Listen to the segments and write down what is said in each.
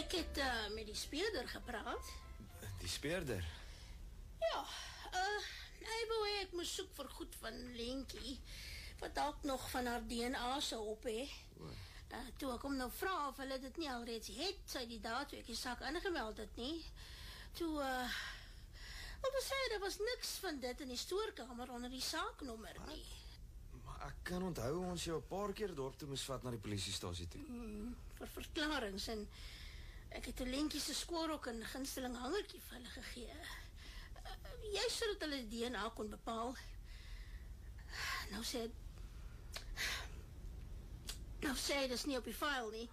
Ek het met die speurder gepraat. Die speurder? Ja, hy wou hê ek moes soek vir goed van Lentjie, wat dalk nog van haar DNA sou op hê. Toe ek hom nou vra of hulle dit nie alreeds het, sy die daad toe ek die saak aangemeld het nie. Toe sê hy, daar was niks van dit in die stoorkamer onder die saaknommer nie. Maar ek kan onthou ons jou 'n paar keer dorp toe moes vat na die polisiestasie toe. Vir verklarings en ek het 'n Lentjie se skoolrok en gunsteling hangertjie vir hulle gegee. Jy sodat hulle die DNA kon bepaal. Nou sê dis nie op die file nie.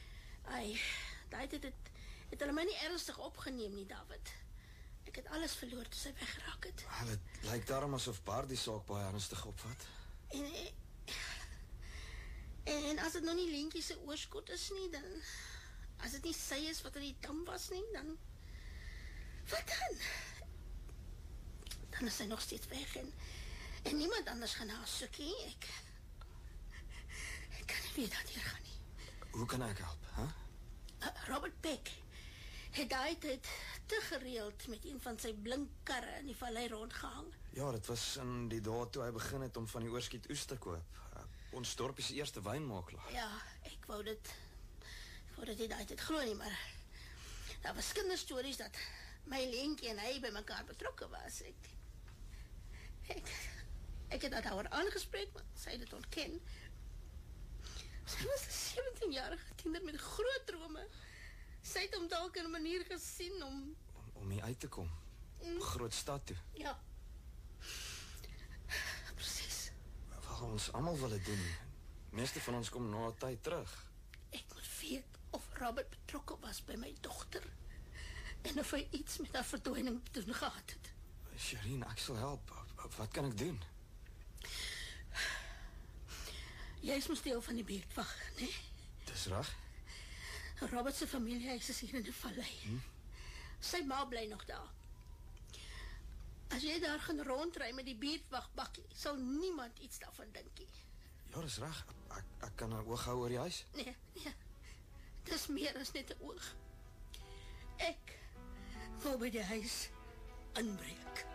Het hulle my nie ernstig opgeneem nie, David. Ek het alles verloor toe sy weggeraak het. Het lyk daarom asof Bart die saak baie ernstig opvat. En as dit nou nie Lentjie se oorskot is nie, dan as dit nie sy is wat in die dam was nie, dan wat dan? Dan is sy nog steeds weg en niemand anders gaan haar soek nie. Ek kan nie weet dat hier gaan nie. Hoe kan ek help, hè? Robert Peck het daai tyd te gereeld met een van sy blinkkarre in die vallei rondgehang. Ja, dit was in die dae toe hy begin het om van die oorskiet oes te koop. Ons dorpie se eerste wynmakelaar. Ja, ek wou dit nie daai tyd glo nie, maar daar was kinderstories dat my Lentjie en hy by mekaar betrokke was. Ek het dat haar aangespreek, maar sy het dit ontken. Sy was 'n 17-jarige tiener met groot drome. Sy het hom dalk in 'n manier gesien om hier uit te kom. Groot stad toe. Ja. Presies. Wat ons almal wil doen. Meeste van ons kom na 'n tyd terug. Ek moet weet of Robert betrokke was by my dogter en of hy iets met haar verdwyning te doen gehad het. Shireen, ek sal help. Wat kan ek doen? Jy is mos deel van die buurtwag, nee? Dis reg. Robert se familiehuis is hier in die vallei. Sy ma bly nog daar. As jy daar gaan rondry met die buurtwagbakkie, sal niemand iets daarvan dink nie. Ja, dis reg. Ek kan 'n oog hou oor die huis. Nee. Dis meer as net 'n oog. Ek wil by die huis inbreek.